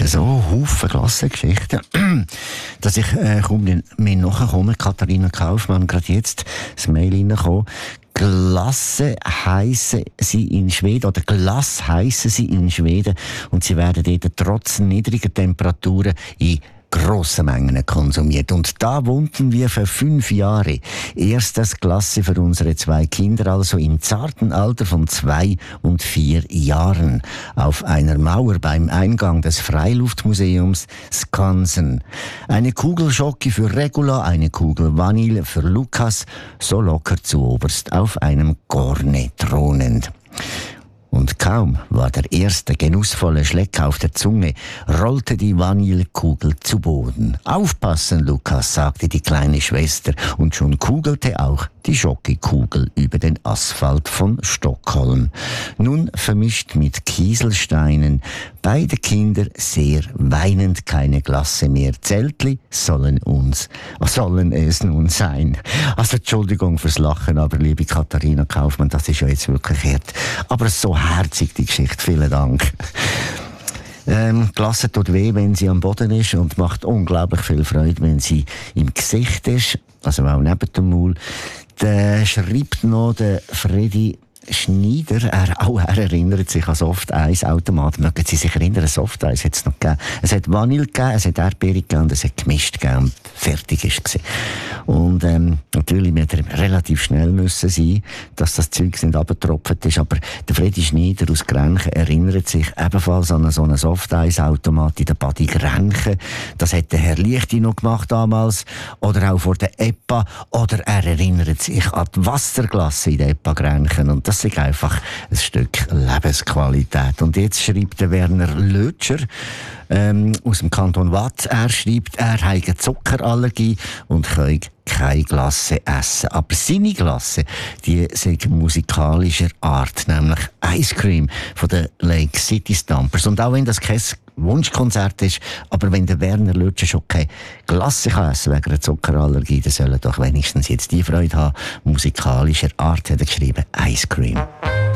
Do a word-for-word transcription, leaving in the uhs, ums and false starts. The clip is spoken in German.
so Haufen Klassengeschichten, dass ich äh, kaum mehr nachkomme. Katharina Kaufmann, gerade jetzt das Mail reingekommen. Glasse heissen sie in Schweden, oder Glas heissen sie in Schweden, und sie werden dort trotz niedriger Temperaturen in grosse Mengen konsumiert. Und da wohnten wir für fünf Jahre. Erstes Klasse für unsere zwei Kinder, also im zarten Alter von zwei und vier Jahren. Auf einer Mauer beim Eingang des Freiluftmuseums Skansen. Eine Kugel Schoki für Regula, eine Kugel Vanille für Lukas, so locker zu oberst auf einem Korne thronend. Und kaum war der erste genussvolle Schleck auf der Zunge, rollte die Vanillekugel zu Boden. »Aufpassen, Lukas«, sagte die kleine Schwester, und schon kugelte auch die Schokokugel über den Asphalt von Stockholm. Nun vermischt mit Kieselsteinen, beide Kinder sehr weinend, keine Glasse mehr. Zeltli sollen uns, sollen es nun sein. Also Entschuldigung fürs Lachen, aber liebe Katharina Kaufmann, das ist ja jetzt wirklich hart. Aber so herzig die Geschichte, vielen Dank. Ähm, Glasse tut weh, wenn sie am Boden ist, und macht unglaublich viel Freude, wenn sie im Gesicht ist, also auch neben dem Maul. Der schreibt noch der Freddy Schneider, er, auch er erinnert sich an Soft-Eis-Automaten. Mögen Sie sich erinnern, Soft-Eis hat es noch gegeben. Es hat Vanille gegeben, es hat Erdbeere gegeben und es hat gemischt gegeben und fertig ist es. Und ähm, natürlich müssen wir relativ schnell müssen sein, dass das Zeug nicht runtergetropft ist. Aber der Freddy Schneider aus Grenchen erinnert sich ebenfalls an so einen Soft-Eis-Automat in der Badi Grenchen. Das hat der Herr Lichti noch gemacht damals. Oder auch vor der E P A. Oder er erinnert sich an die Wasserglasse in der E P A Grenchen. Und das ist einfach ein Stück Lebensqualität. Und jetzt schreibt der Werner Lötscher ähm, aus dem Kanton Waadt. Er schreibt, er habe eine Zuckerallergie und kann keine Glasse essen. Aber seine Glasse, die ist musikalischer Art, nämlich Ice Cream von den Lake City Stompers. Und auch wenn das kein Wunschkonzert ist, aber wenn der Werner Lötscher schon keine Glasse kann essen wegen einer Zuckerallergie, dann soll er doch wenigstens jetzt die Freude haben. Musikalischer Art hat er geschrieben, Ice Cream.